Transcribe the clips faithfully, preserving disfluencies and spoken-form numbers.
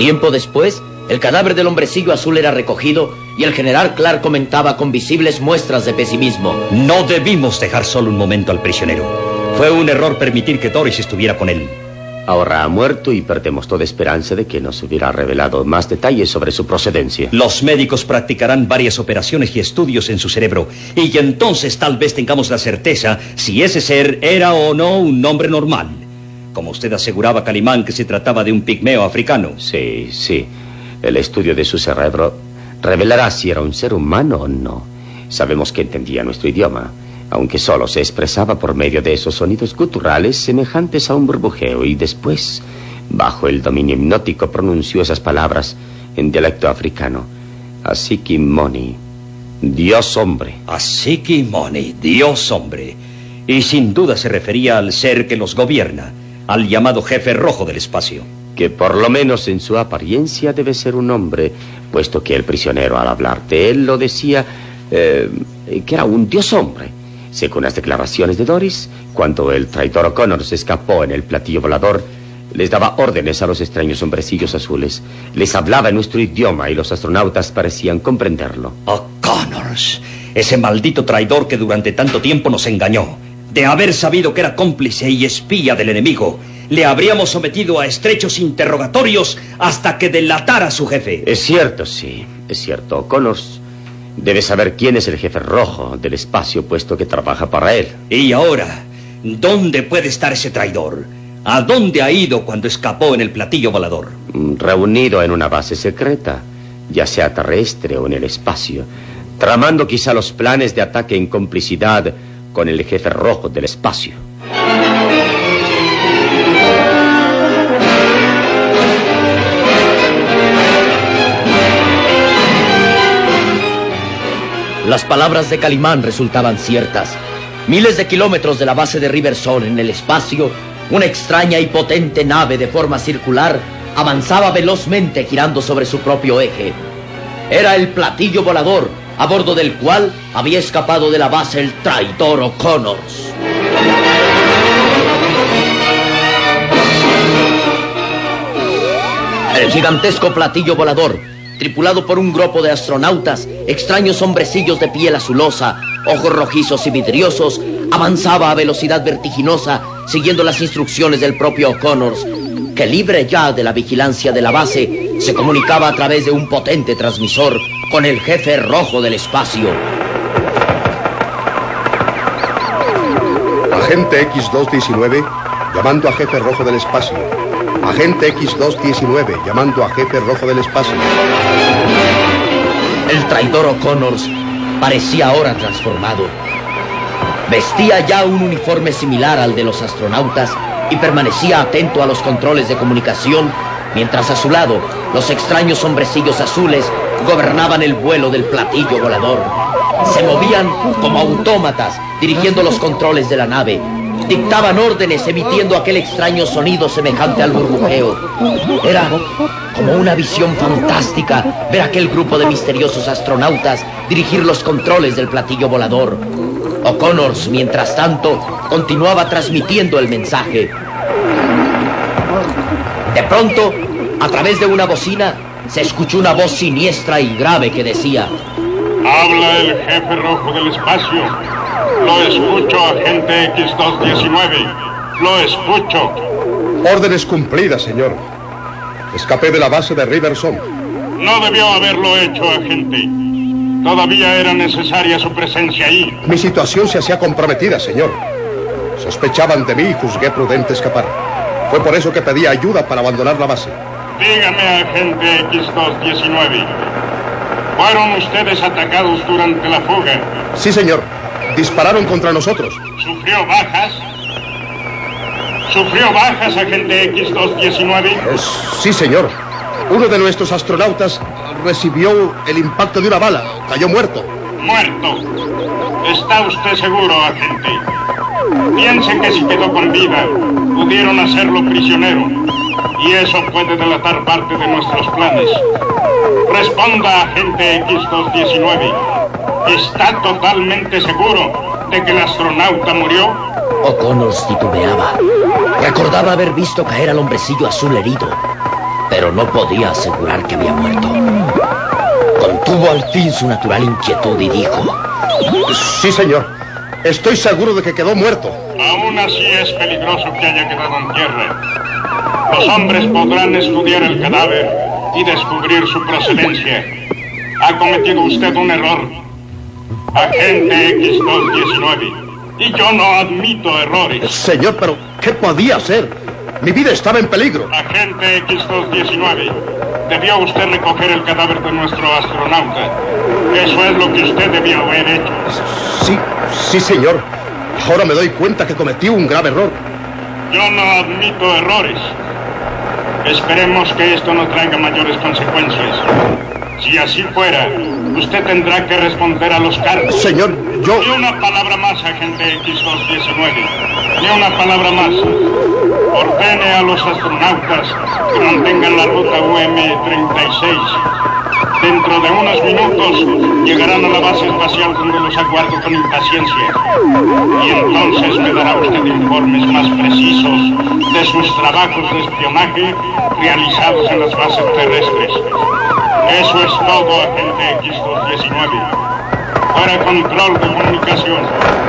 Tiempo después, el cadáver del hombrecillo azul era recogido y el general Clark comentaba con visibles muestras de pesimismo. No debimos dejar solo un momento al prisionero. Fue un error permitir que Doris estuviera con él. Ahora ha muerto y perdemos toda esperanza de que nos hubiera revelado más detalles sobre su procedencia. Los médicos practicarán varias operaciones y estudios en su cerebro, y entonces tal vez tengamos la certeza si ese ser era o no un hombre normal. Como usted aseguraba, Calimán, que se trataba de un pigmeo africano. Sí, sí. El estudio de su cerebro revelará si era un ser humano o no. Sabemos que entendía nuestro idioma, aunque solo se expresaba por medio de esos sonidos guturales semejantes a un burbujeo, y después, bajo el dominio hipnótico, pronunció esas palabras en dialecto africano. Asikimoni, Dios hombre. Asikimoni, Dios hombre. Y sin duda se refería al ser que los gobierna, al llamado jefe rojo del espacio. Que por lo menos en su apariencia debe ser un hombre, puesto que el prisionero al hablar de él lo decía eh, que era un dios hombre. Según las declaraciones de Doris, cuando el traidor O'Connor se escapó en el platillo volador, les daba órdenes a los extraños hombrecillos azules. Les hablaba en nuestro idioma y los astronautas parecían comprenderlo. O'Connor, ese maldito traidor que durante tanto tiempo nos engañó. De haber sabido que era cómplice y espía del enemigo, le habríamos sometido a estrechos interrogatorios hasta que delatara a su jefe. Es cierto, sí, es cierto. O'Connor debe saber quién es el jefe rojo del espacio, puesto que trabaja para él. Y ahora, ¿dónde puede estar ese traidor? ¿A dónde ha ido cuando escapó en el platillo volador? Reunido en una base secreta, ya sea terrestre o en el espacio, tramando quizá los planes de ataque en complicidad con el jefe rojo del espacio. Las palabras de Calimán resultaban ciertas. Miles de kilómetros de la base de Riverson en el espacio, una extraña y potente nave de forma circular avanzaba velozmente girando sobre su propio eje. Era el platillo volador, a bordo del cual había escapado de la base el traidor O'Connor. El gigantesco platillo volador, tripulado por un grupo de astronautas, extraños hombrecillos de piel azulosa, ojos rojizos y vidriosos, avanzaba a velocidad vertiginosa, siguiendo las instrucciones del propio O'Connor, que libre ya de la vigilancia de la base, se comunicaba a través de un potente transmisor con el jefe rojo del espacio. Agente equis dos diecinueve, llamando a jefe rojo del espacio. Agente equis dos diecinueve, llamando a jefe rojo del espacio. El traidor O'Connor parecía ahora transformado. Vestía ya un uniforme similar al de los astronautas y permanecía atento a los controles de comunicación, mientras a su lado los extraños hombrecillos azules gobernaban el vuelo del platillo volador. Se movían como autómatas, dirigiendo los controles de la nave. Dictaban órdenes, emitiendo aquel extraño sonido semejante al burbujeo. Era como una visión fantástica ver aquel grupo de misteriosos astronautas dirigir los controles del platillo volador. O'Connor, mientras tanto, continuaba transmitiendo el mensaje. De pronto, a través de una bocina, se escuchó una voz siniestra y grave que decía: habla el jefe rojo del espacio. Lo escucho, agente equis dos diecinueve. Lo escucho. Órdenes cumplidas, señor. Escapé de la base de Riverson. No debió haberlo hecho, agente. Todavía era necesaria su presencia ahí. Mi situación se hacía comprometida, señor. Sospechaban de mí y juzgué prudente escapar. Fue por eso que pedí ayuda para abandonar la base. Dígame, agente equis dos diecinueve. ¿Fueron ustedes atacados durante la fuga? Sí, señor. Dispararon contra nosotros. ¿Sufrió bajas? ¿Sufrió bajas, agente equis dos diecinueve? Eh, sí, señor. Uno de nuestros astronautas recibió el impacto de una bala. Cayó muerto. ¿Muerto? ¿Está usted seguro, agente? Piense que si quedó con vida, pudieron hacerlo prisionero. Y eso puede delatar parte de nuestros planes. Responda, agente equis dos diecinueve. ¿Está totalmente seguro de que el astronauta murió? O'Connor titubeaba. Recordaba haber visto caer al hombrecillo azul herido. pero no podía asegurar que había muerto. Contuvo al fin su natural inquietud y dijo: Sí, señor. Estoy seguro de que quedó muerto. Aún así es peligroso que haya quedado en tierra. Los hombres podrán estudiar el cadáver y descubrir su procedencia. Ha cometido usted un error, agente equis dos diecinueve, y yo no admito errores. Señor, pero ¿qué podía hacer? Mi vida estaba en peligro. Agente equis dos diecinueve, debió usted recoger el cadáver de nuestro astronauta. Eso es lo que usted debió haber hecho. Sí, sí, señor. Ahora me doy cuenta que cometí un grave error. Yo no admito errores. Esperemos que esto no traiga mayores consecuencias. Si así fuera, usted tendrá que responder a los cargos. Señor, yo... Ni una palabra más, agente equis dos diecinueve. Ni una palabra más. Ordene a los astronautas que mantengan la ruta U M treinta y seis. Dentro de unos minutos llegarán a la base espacial donde los aguardo con impaciencia. Y entonces me dará usted informes más precisos de sus trabajos de espionaje realizados en las bases terrestres. Eso es todo, agente equis dos diecinueve. Para control de comunicación.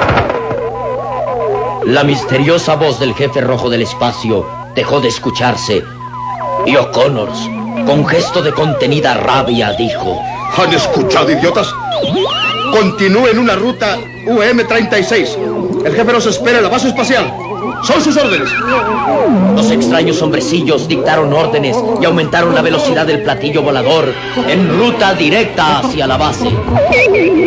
La misteriosa voz del jefe rojo del espacio dejó de escucharse y O'Connors, con gesto de contenida rabia, dijo: ¿Han escuchado, idiotas? Continúen una ruta U M treinta y seis. El jefe nos espera en la base espacial. ¡Son sus órdenes! Los extraños hombrecillos dictaron órdenes y aumentaron la velocidad del platillo volador en ruta directa hacia la base.